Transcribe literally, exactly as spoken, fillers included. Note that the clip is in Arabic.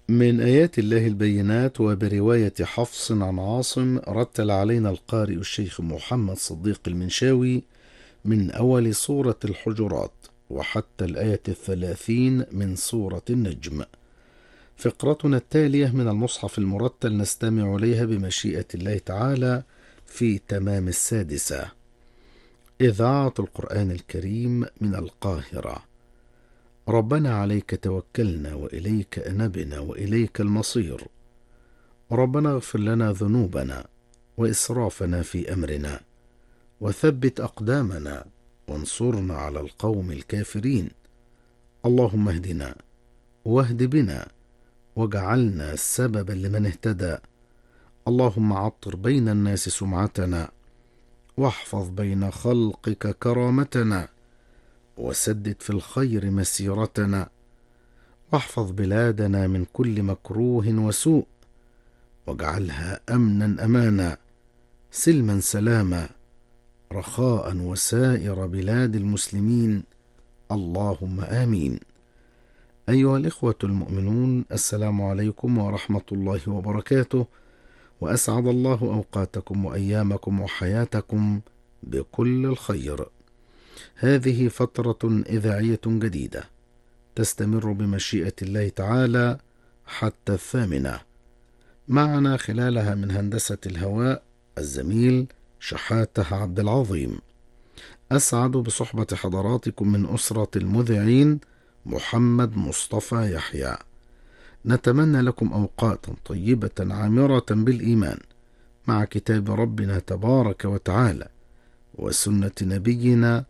من آيات الله البينات. وبرواية حفص عن عاصم رتل علينا القارئ الشيخ محمد صديق المنشاوي من أول سورة الحجرات وحتى الآية الثلاثين من سورة النجم. فقرتنا التالية من المصحف المرتل نستمع إليها بمشيئة الله تعالى في تمام السادسة. إذاعة القرآن الكريم من القاهرة. ربنا عليك توكلنا وإليك أنبنا وإليك المصير. ربنا اغفر لنا ذنوبنا وإسرافنا في أمرنا وثبت أقدامنا وانصرنا على القوم الكافرين. اللهم اهدنا واهد بنا واجعلنا سببا لمن اهتدى. اللهم عطر بين الناس سمعتنا واحفظ بين خلقك كرامتنا وسدد في الخير مسيرتنا واحفظ بلادنا من كل مكروه وسوء واجعلها أمنا أمانا سلما سلاما رخاء وسائر بلاد المسلمين. اللهم آمين. أيها الإخوة المؤمنون، السلام عليكم ورحمة الله وبركاته، وأسعد الله أوقاتكم وأيامكم وحياتكم بكل الخير. هذه فترة إذاعية جديدة تستمر بمشيئة الله تعالى حتى الثامنة. معنا خلالها من هندسة الهواء الزميل شحاتة عبد العظيم. أسعد بصحبة حضراتكم من أسرة المذيعين محمد مصطفى يحيى. نتمنى لكم أوقاتا طيبة عامرة بالإيمان مع كتاب ربنا تبارك وتعالى وسنة نبينا